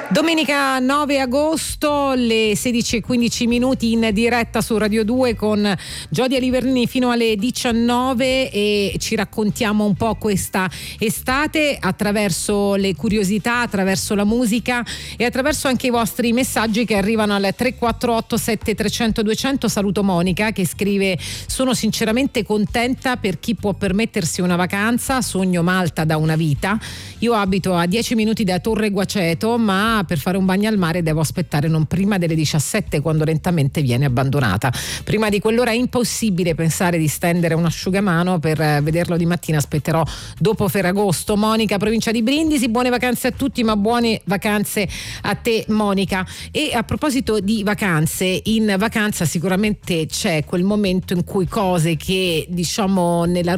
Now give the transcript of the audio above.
Domenica 9 agosto, le 16:15 in diretta su Radio 2 con Giodia Liverni fino alle 19, e ci raccontiamo un po' questa estate attraverso le curiosità, attraverso la musica e attraverso anche i vostri messaggi che arrivano al 348 7300 200. Saluto Monica che scrive: sono sinceramente contenta per chi può permettersi una vacanza, sogno Malta da una vita. Io abito a 10 minuti da Torre Guaceto, ma per fare un bagno al mare devo aspettare non prima delle 17, quando lentamente viene abbandonata. Prima di quell'ora è impossibile pensare di stendere un asciugamano, per vederlo di mattina aspetterò dopo Ferragosto. Monica, provincia di Brindisi. Buone vacanze a tutti, ma buone vacanze a te, Monica. E a proposito di vacanze, in vacanza sicuramente c'è quel momento in cui cose che diciamo nella